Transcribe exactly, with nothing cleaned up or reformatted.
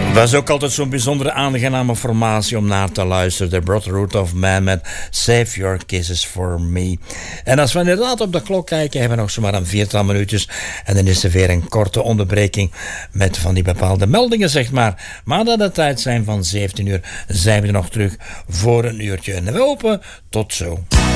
Was ook altijd zo'n bijzondere aangename formatie om naar te luisteren. The Brotherhood of Man met Save Your Kisses For Me. En als we inderdaad op de klok kijken, hebben we nog zomaar een viertal minuutjes. En dan is er weer een korte onderbreking met van die bepaalde meldingen, zeg maar. Maar dat het tijd zijn van zeventien uur, zijn we er nog terug voor een uurtje. En we hopen tot zo.